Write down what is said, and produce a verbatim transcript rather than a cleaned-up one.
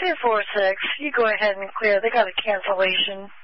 two four six, you go ahead and clear. They got a cancellation.